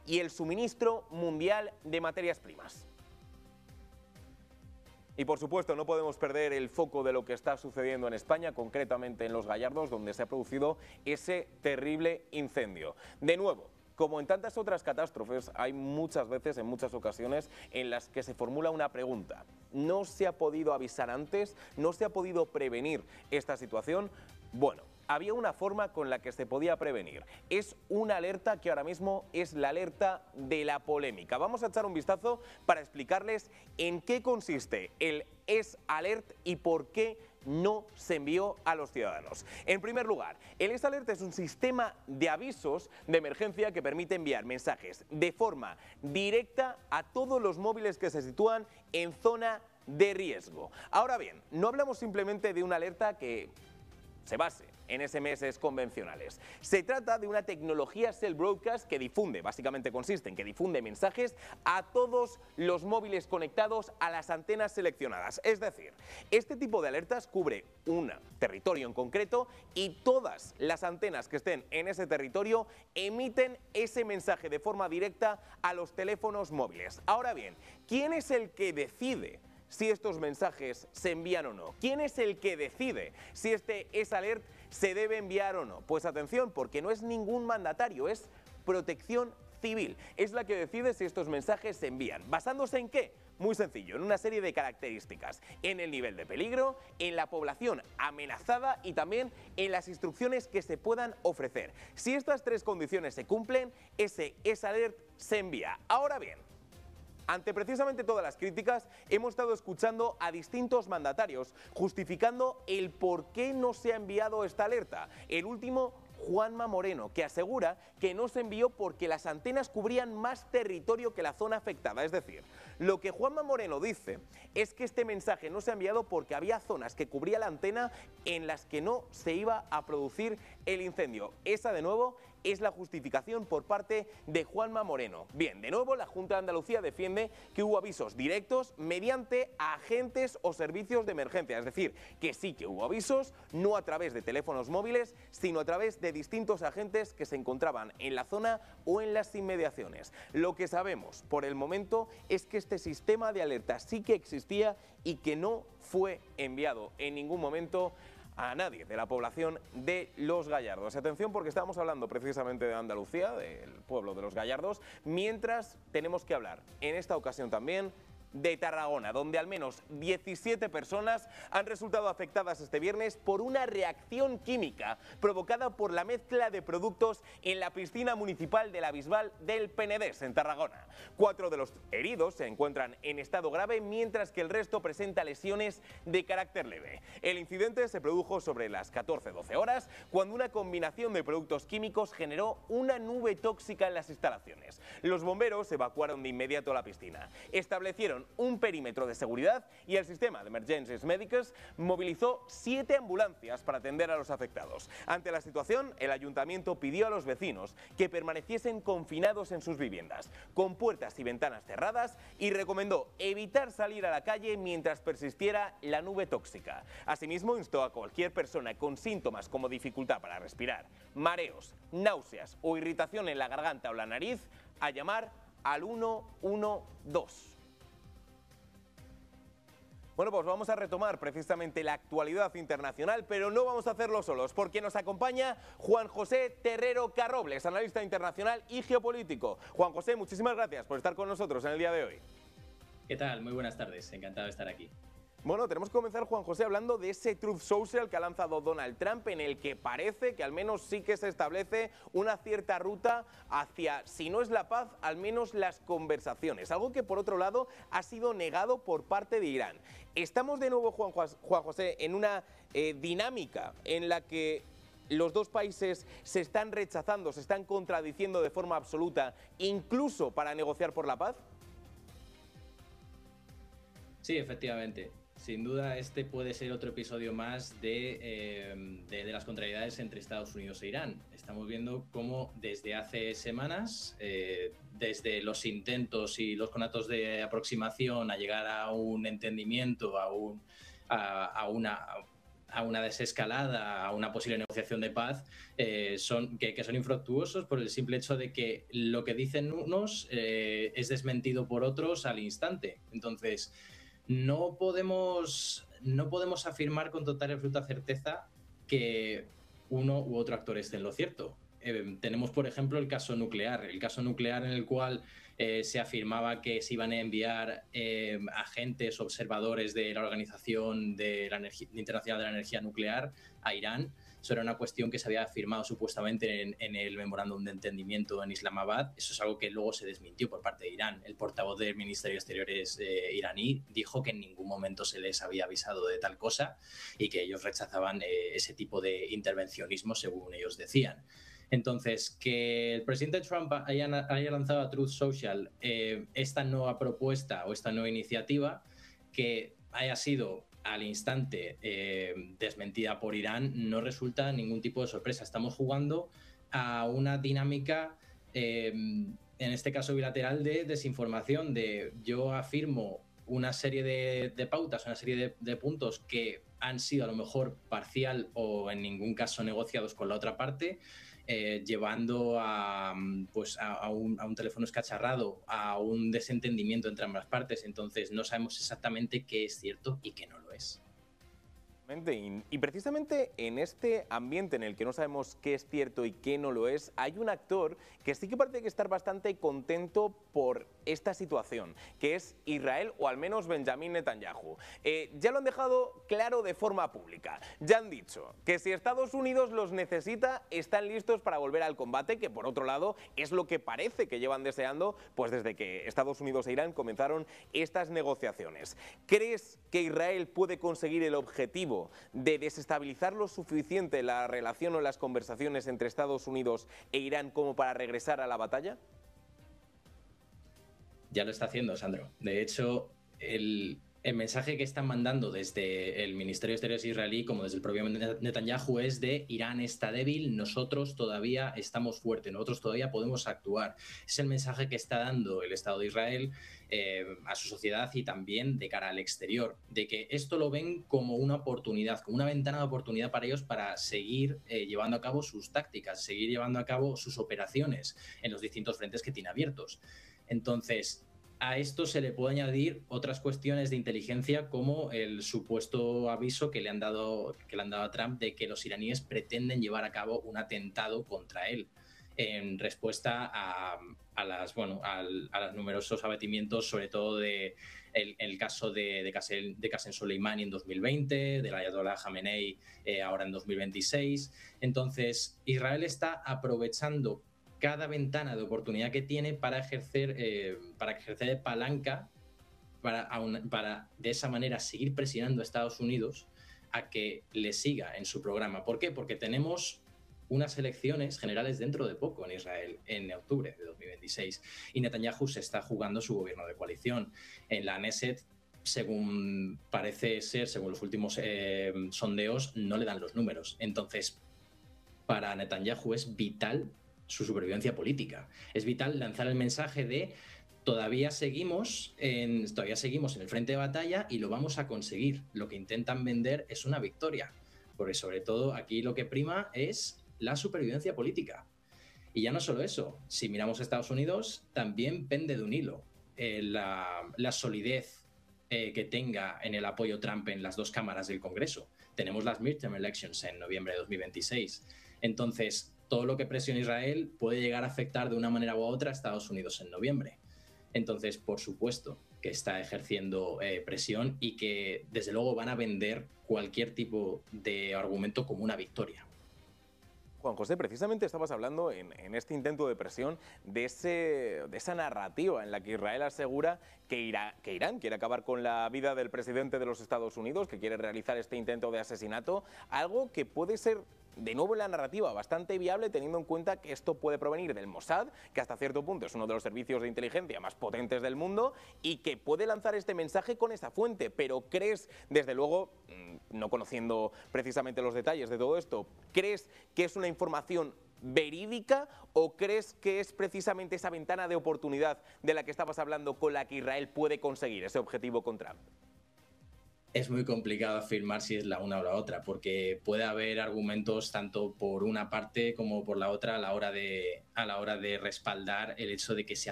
y el suministro mundial de materias primas. Y por supuesto no podemos perder el foco de lo que está sucediendo en España, concretamente en Los Gallardos, donde se ha producido ese terrible incendio. De nuevo, como en tantas otras catástrofes, hay muchas veces, en muchas ocasiones, en las que se formula una pregunta. ¿No se ha podido avisar antes? ¿No se ha podido prevenir esta situación? Bueno, había una forma con la que se podía prevenir. Es una alerta que ahora mismo es la alerta de la polémica. Vamos a echar un vistazo para explicarles en qué consiste el S-Alert y por qué no se envió a los ciudadanos. En primer lugar, el S-Alert es un sistema de avisos de emergencia que permite enviar mensajes de forma directa a todos los móviles que se sitúan en zona de riesgo. Ahora bien, no hablamos simplemente de una alerta que se base en SMS convencionales. Se trata de una tecnología Cell Broadcast que difunde, básicamente consiste en que difunde mensajes a todos los móviles conectados a las antenas seleccionadas. Es decir, este tipo de alertas cubre un territorio en concreto y todas las antenas que estén en ese territorio emiten ese mensaje de forma directa a los teléfonos móviles. Ahora bien, ¿quién es el que decide si estos mensajes se envían o no? ¿Quién es el que decide si este S-Alert se debe enviar o no? Pues atención, porque no es ningún mandatario, es Protección Civil. Es la que decide si estos mensajes se envían. ¿Basándose en qué? Muy sencillo, en una serie de características, en el nivel de peligro, en la población amenazada y también en las instrucciones que se puedan ofrecer. Si estas tres condiciones se cumplen, ese S-Alert se envía. Ahora bien, ante precisamente todas las críticas, hemos estado escuchando a distintos mandatarios justificando el por qué no se ha enviado esta alerta. El último, Juanma Moreno, que asegura que no se envió porque las antenas cubrían más territorio que la zona afectada. Es decir, lo que Juanma Moreno dice es que este mensaje no se ha enviado porque había zonas que cubría la antena en las que no se iba a producir el incendio. Esa, de nuevo, es la justificación por parte de Juanma Moreno. Bien, de nuevo la Junta de Andalucía defiende que hubo avisos directos mediante agentes o servicios de emergencia, es decir, que sí que hubo avisos, no a través de teléfonos móviles, sino a través de distintos agentes que se encontraban en la zona o en las inmediaciones. Lo que sabemos por el momento es que este sistema de alerta sí que existía y que no fue enviado en ningún momento a nadie de la población de Los Gallardos. Atención, porque estamos hablando precisamente de Andalucía, del pueblo de Los Gallardos, mientras tenemos que hablar en esta ocasión también de Tarragona, donde al menos 17 personas han resultado afectadas este viernes por una reacción química provocada por la mezcla de productos en la piscina municipal de la Bisbal del Penedés, en Tarragona. 4 de los heridos se encuentran en estado grave, mientras que el resto presenta lesiones de carácter leve. El incidente se produjo sobre las 14:12 horas, cuando una combinación de productos químicos generó una nube tóxica en las instalaciones. Los bomberos evacuaron de inmediato la piscina. Establecieron un perímetro de seguridad y el sistema de Emergencies Médicas movilizó 7 ambulancias para atender a los afectados. Ante la situación, el ayuntamiento pidió a los vecinos que permaneciesen confinados en sus viviendas, con puertas y ventanas cerradas, y recomendó evitar salir a la calle mientras persistiera la nube tóxica. Asimismo, instó a cualquier persona con síntomas como dificultad para respirar, mareos, náuseas o irritación en la garganta o la nariz a llamar al 112. Bueno, pues vamos a retomar precisamente la actualidad internacional, pero no vamos a hacerlo solos, porque nos acompaña Juan José Terrero Carrobles, analista internacional y geopolítico. Juan José, muchísimas gracias por estar con nosotros en el día de hoy. ¿Qué tal? Muy buenas tardes, encantado de estar aquí. Bueno, tenemos que comenzar, Juan José, hablando de ese Truth Social que ha lanzado Donald Trump, en el que parece que al menos sí que se establece una cierta ruta hacia, si no es la paz, al menos las conversaciones. Algo que, por otro lado, ha sido negado por parte de Irán. Estamos de nuevo, Juan José, en una dinámica en la que los dos países se están rechazando, se están contradiciendo de forma absoluta, incluso para negociar por la paz. Sí, efectivamente. Sin duda, este puede ser otro episodio más de las contrariedades entre Estados Unidos e Irán. Estamos viendo cómo desde hace semanas, desde los intentos y los conatos de aproximación a llegar a un entendimiento, a a una desescalada, a una posible negociación de paz, son infructuosos por el simple hecho de que lo que dicen unos es desmentido por otros al instante. Entonces, no podemos afirmar con total y absoluta certeza que uno u otro actor esté en lo cierto. Tenemos, por ejemplo, el caso nuclear en el cual se afirmaba que se iban a enviar agentes observadores de la Organización Internacional de la Energía Nuclear a Irán. Eso era una cuestión que se había firmado supuestamente en el memorándum de entendimiento en Islamabad. Eso es algo que luego se desmintió por parte de Irán. El portavoz del Ministerio de Exteriores iraní dijo que en ningún momento se les había avisado de tal cosa y que ellos rechazaban ese tipo de intervencionismo, según ellos decían. Entonces, que el presidente Trump haya lanzado a Truth Social esta nueva propuesta o esta nueva iniciativa, que haya sido al instante desmentida por Irán, no resulta ningún tipo de sorpresa. Estamos jugando a una dinámica, en este caso bilateral, de desinformación, de yo afirmo una serie de pautas, una serie de puntos que han sido a lo mejor parcial o en ningún caso negociados con la otra parte, llevando a un teléfono escacharrado, a un desentendimiento entre ambas partes. Entonces no sabemos exactamente qué es cierto y qué no lo es. Y precisamente en este ambiente en el que no sabemos qué es cierto y qué no lo es, hay un actor que sí que parece que estar bastante contento por esta situación, que es Israel, o al menos Benjamín Netanyahu. Ya lo han dejado claro de forma pública. Ya han dicho que si Estados Unidos los necesita, están listos para volver al combate, que por otro lado es lo que parece que llevan deseando pues desde que Estados Unidos e Irán comenzaron estas negociaciones. ¿Crees que Israel puede conseguir el objetivo de desestabilizar lo suficiente la relación o las conversaciones entre Estados Unidos e Irán como para regresar a la batalla? Ya lo está haciendo, Sandro. De hecho, el mensaje que están mandando desde el Ministerio de Exteriores israelí como desde el propio Netanyahu es de: Irán está débil, nosotros todavía estamos fuertes, nosotros todavía podemos actuar. Es el mensaje que está dando el Estado de Israel a su sociedad y también de cara al exterior, de que esto lo ven como una oportunidad, como una ventana de oportunidad para ellos para seguir llevando a cabo sus tácticas, seguir llevando a cabo sus operaciones en los distintos frentes que tiene abiertos. Entonces, a esto se le puede añadir otras cuestiones de inteligencia, como el supuesto aviso que le han dado a Trump de que los iraníes pretenden llevar a cabo un atentado contra él en respuesta a los numerosos abatimientos, sobre todo el caso de Qasem Soleimani en 2020, del Ayatollah Khamenei ahora en 2026. Entonces, Israel está aprovechando cada ventana de oportunidad que tiene para ejercer de palanca para de esa manera seguir presionando a Estados Unidos a que le siga en su programa. ¿Por qué? Porque tenemos unas elecciones generales dentro de poco en Israel, en octubre de 2026, y Netanyahu se está jugando su gobierno de coalición. En la Knesset, según parece ser, según los últimos sondeos, no le dan los números. Entonces, para Netanyahu es vital su supervivencia política. Es vital lanzar el mensaje de todavía seguimos en el frente de batalla y lo vamos a conseguir. Lo que intentan vender es una victoria, porque sobre todo aquí lo que prima es la supervivencia política. Y ya no solo eso, si miramos a Estados Unidos, también pende de un hilo la solidez que tenga en el apoyo Trump en las dos cámaras del Congreso. Tenemos las midterm elections en noviembre de 2026. Entonces, todo lo que presiona Israel puede llegar a afectar de una manera u otra a Estados Unidos en noviembre. Entonces, por supuesto que está ejerciendo presión y que, desde luego, van a vender cualquier tipo de argumento como una victoria. Juan José, precisamente estabas hablando en este intento de presión de esa narrativa en la que Israel asegura que Irán quiere acabar con la vida del presidente de los Estados Unidos, que quiere realizar este intento de asesinato, algo que puede ser, de nuevo en la narrativa, bastante viable, teniendo en cuenta que esto puede provenir del Mossad, que hasta cierto punto es uno de los servicios de inteligencia más potentes del mundo, y que puede lanzar este mensaje con esa fuente. Pero ¿crees, desde luego, no conociendo precisamente los detalles de todo esto, crees que es una información verídica o crees que es precisamente esa ventana de oportunidad de la que estabas hablando con la que Israel puede conseguir ese objetivo con Trump? Es muy complicado afirmar si es la una o la otra, porque puede haber argumentos tanto por una parte como por la otra a la hora de respaldar el hecho de que se